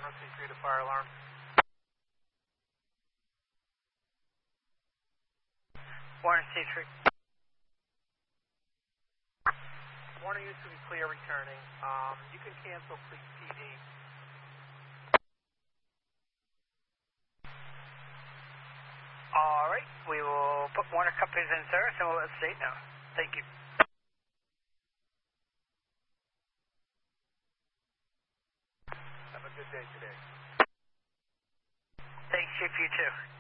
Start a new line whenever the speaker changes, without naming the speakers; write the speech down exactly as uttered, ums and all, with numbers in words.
Warner C three to fire alarm.
Warner C three.
Warner, you should be clear returning. Um, you can cancel P D.
All right, we will put Warner companies in service and we'll let the state know. Thank you.
Have a good day today.
Thanks, Chief, you too.